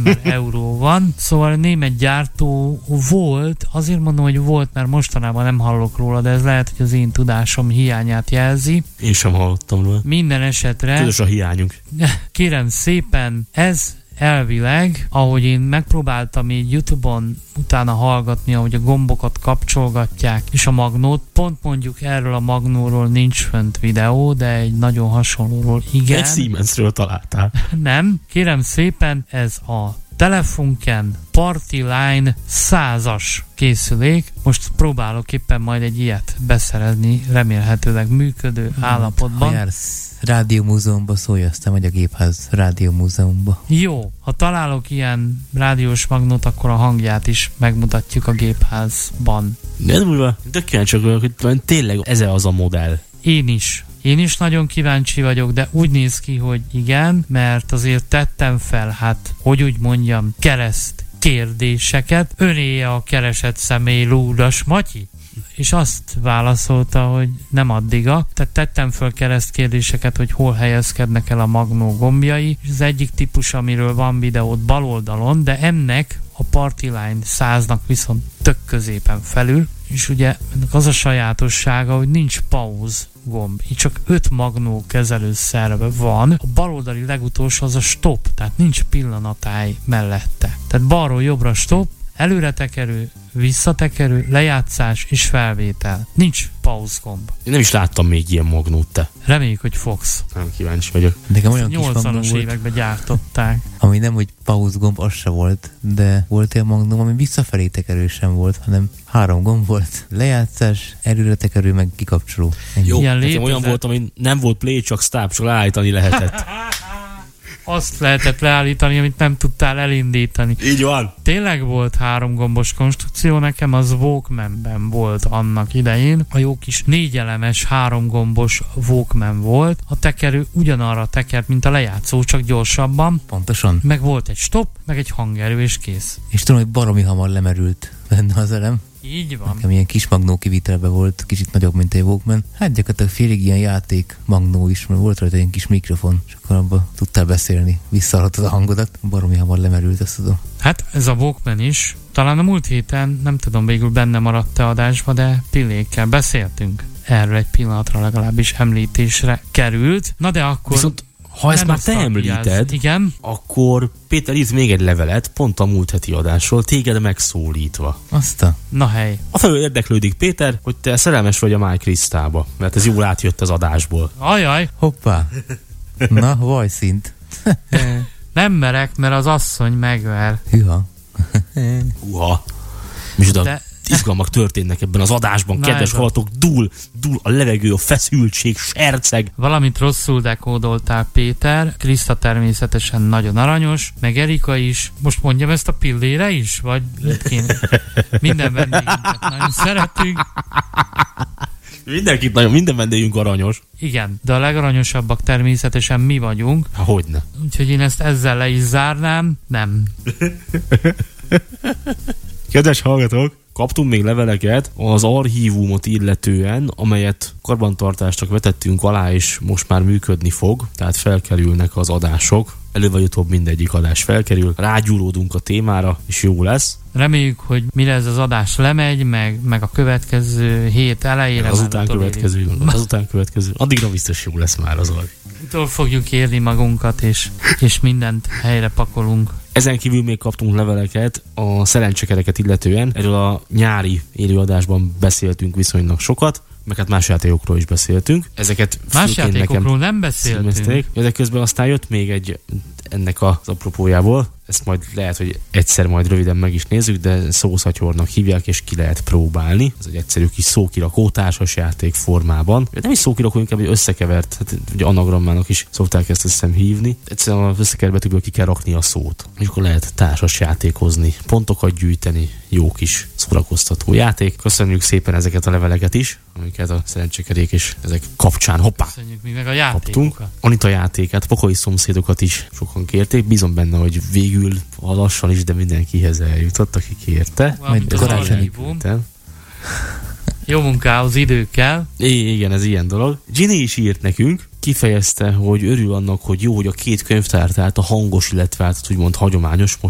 mert euró van. Szóval a német gyártó volt, azért mondom, hogy volt, mert mostanában nem hallok róla, de ez lehet, hogy az én tudásom hiányát jelzi. Én sem hallottam róla. Minden esetre... Közös a hiányunk. Kérem szépen, ez elvileg, ahogy én megpróbáltam így YouTube-on utána hallgatni, ahogy a gombokat kapcsolgatják, és a magnót, pont mondjuk erről a magnóról nincs fönt videó, de egy nagyon hasonlóról igen. Egy Siemensről találtál. Nem, kérem szépen, ez a Telefunken Party Line 100-as készülék. Most próbálok éppen majd egy ilyet beszerezni, remélhetőleg működő állapotban. Ha jársz rádiómúzeumba, szólj, aztán vagy a Gépház rádiómúzeumba. Jó, ha találok ilyen rádiós magnót, akkor a hangját is megmutatjuk a Gépházban. De ez múlva, de kíváncsiak vagyok, hogy tényleg ez az a modell. Én is nagyon kíváncsi vagyok, de úgy néz ki, hogy igen, mert azért tettem fel, hát, hogy úgy mondjam, kereszt kérdéseket. Öné a keresett személy Lúdas Matyi? És azt válaszolta, hogy nem addiga. Tehát tettem föl kereszt kérdéseket, hogy hol helyezkednek el a magnó gombjai. És az egyik típus, amiről van videót bal oldalon, de ennek a Party Line 100-nak viszont tök középen felül, és ugye ennek az a sajátossága, hogy nincs pauz gomb. Így csak 5 magnó kezelő szerve van. A baloldali legutolsó az a stop, tehát nincs pillanatály mellette. Tehát balról jobbra stop, előre tekerő, visszatekerő, lejátszás és felvétel. Nincs pauzgomb. Én nem is láttam még ilyen magnót, te. Reméljük, hogy fogsz. Nem kíváncsi vagyok. Nekem olyan kis magnó 80-as volt, években gyártották. ami nem, hogy pauzgomb, az se volt, de volt olyan magnóm, ami visszafelé tekerő sem volt, hanem 3 gomb volt. Lejátszás, előre tekerő, meg kikapcsoló. Jó, Ilyen nekem olyan volt, ami nem volt play, csak stop, csak leállítani lehetett. Azt lehetett leállítani, amit nem tudtál elindítani. Így van. Tényleg volt 3 gombos konstrukció, nekem az Walkmanben volt annak idején. A jó kis 4 elemes 3 gombos Walkman volt. A tekerő ugyanarra tekert, mint a lejátszó, csak gyorsabban. Pontosan. Meg volt egy stop, meg egy hangerő, és kész. És tudom, hogy baromi hamar lemerült benne az elem. Így van. Nekem ilyen kis magnó kivitelbe volt, kicsit nagyobb, mint egy Walkman. Hát gyakorlatilag félig ilyen játék magnó is, mert volt rajta egy kis mikrofon, és akkor abban tudtál beszélni, visszahallottad a hangodat. Baromi hamar lemerült, ezt tudom. Hát ez a Walkman is. Talán a múlt héten, nem tudom, végül benne maradt-e adásba, de Pillékkel beszéltünk. Erről egy pillanatra legalábbis említésre került. Na de akkor... Viszont ha ezt már te említed, igen, akkor Péter írt még egy levelet, pont a múlt heti adásról, téged megszólítva. Na hely. Afelől érdeklődik Péter, hogy te szerelmes vagy a Máj Krisztába, mert ez jól átjött az adásból. Ajaj. Hoppá. Na, vajszint. Nem merek, mert az asszony megver. Hűha. Húha. Micsoda De... izgalmak történnek ebben az adásban, kedves hallgatók, dúl a levegő, a feszültség, serceg. Valamit rosszul dekódoltál, Péter. Kriszta természetesen nagyon aranyos, meg Erika is. Most mondjam ezt a Pillére is? Vagy minden vendégünket nagyon szeretünk. Minden vendégünk aranyos. Igen, de a legaranyosabbak természetesen mi vagyunk. Hogyne. Úgyhogy én ezt ezzel le is zárnám. Nem. Kedves hallgatók, kaptunk még leveleket az archívumot illetően, amelyet karbantartásnak vetettünk alá, és most már működni fog, tehát felkerülnek az adások. Előbb vagy utóbb mindegyik adás felkerül, rágyúródunk a témára, és jó lesz. Reméljük, hogy mire ez az adás lemegy, meg a következő hét elejére. Az után következő. Addigra biztos jó lesz már az alap. Ettől fogjuk érni magunkat, és mindent helyre pakolunk. Ezen kívül még kaptunk leveleket a szerencsekereket illetően. Erről a nyári élőadásban beszéltünk viszonylag sokat, meg hát más játékokról is beszéltünk. Ezeket más játékokról nem beszéltünk. Ezek közben aztán jött még egy ennek az apropójából. Ezt majd lehet, hogy egyszer majd röviden meg is nézzük, de szószatyornak hívják, és ki lehet próbálni. Ez egy egyszerű kis szókirakó társasjáték formában. Nem is szókirakó, inkább egy összekevert, hát ugye anagrammának is szokták ezt azt hiszem hívni. Egyszerűen az összekevert betűkből ki kell rakni a szót. És akkor lehet társasjátékozni, pontokat gyűjteni, jó kis szórakoztató játék. Köszönjük szépen ezeket a leveleket is, amiket a szerencsekerék és ezek kapcsán Köszönjük mi meg a játékokat. Anita játékát, pokoli szomszédokat is sokan kérték. Bízom benne, hogy végül a lassan is, de mindenkihez eljutott, aki kérte. Majd karácsonyi. Jó munkához idő kell. Igen, ez ilyen dolog. Ginny is írt nekünk, kifejezte, hogy örül annak, hogy jó, hogy a két könyvtár, tehát a hangos, illetve hát úgymond hagyományos,